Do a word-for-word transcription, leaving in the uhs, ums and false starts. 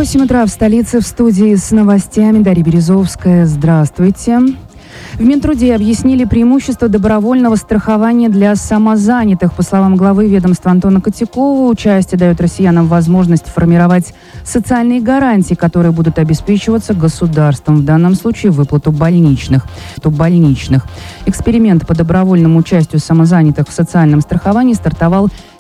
восемь утра в столице, в студии с новостями Дарья Березовская. Здравствуйте. В Минтруде объяснили преимущество добровольного страхования для самозанятых. По словам главы ведомства Антона Котякова, участие дает россиянам возможность формировать социальные гарантии, которые будут обеспечиваться государством, в данном случае выплату больничных. больничных. Эксперимент по добровольному участию самозанятых в социальном страховании стартовал